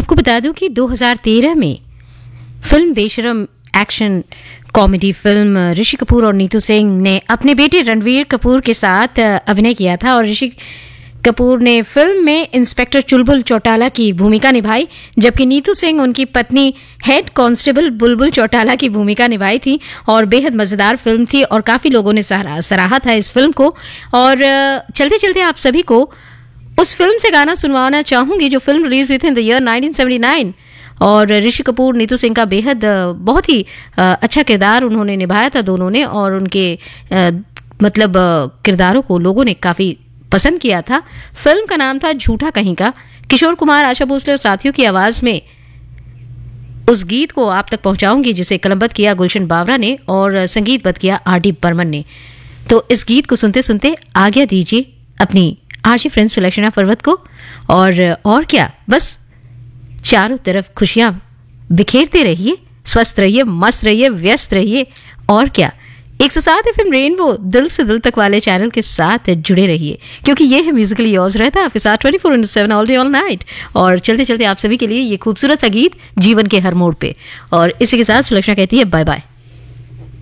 आपको बता दूं कि 2013 में फिल्म बेशरम action comedy film Rishi Kapoor और नीतू सिंह ने अपने बेटे रणवीर कपूर के साथ अभिनय किया था और ऋषि कपूर ने फिल्म में इंस्पेक्टर चुलबुल चौटाला की भूमिका निभाई, जबकि नीतू सिंह उनकी पत्नी हेड कांस्टेबल बुलबुल चौटाला की भूमिका निभाई थी। और बेहद मजेदार फिल्म थी और काफी लोगों ने सराहा था इस फिल्म को। और चलते चलते आप सभी को उस फिल्म से गाना सुनवाना चाहूंगी जो फिल्म रिलीज हुई थी इन द ईयर 1979 और ऋषि कपूर नीतू सिंह का बेहद बहुत ही अच्छा किरदार उन्होंने निभाया था दोनों ने, और उनके मतलब किरदारों को लोगों ने काफी पसंद किया था। फिल्म का नाम था झूठा कहीं का। किशोर कुमार, आशा भोसले और साथियों की आवाज में उस गीत को आप तक पहुंचाऊंगी जिसे कलमबद्ध किया गुलशन बावरा ने और संगीतबद्ध किया आर.डी. बर्मन ने। तो इस गीत को सुनते सुनते आज्ञा दीजिए अपनी आरजे फ्रेंड सुलक्षणा पर्वत को। और क्या, बस चारों तरफ खुशियां बिखेरते रहिए, स्वस्थ रहिए, मस्त रहिए, व्यस्त रहिए। और क्या, 107 एफएम रेनबो दिल से दिल तक वाले चैनल के साथ जुड़े रहिए, क्योंकि ये है म्यूजिकली योर्स रहता है आपके साथ 24/7 ऑल डे ऑल नाइट। और चलते चलते आप सभी के लिए ये खूबसूरत सा गीत जीवन के हर मोड़ पे। और इसी के साथ सुलक्षणा कहती है बाय बाय।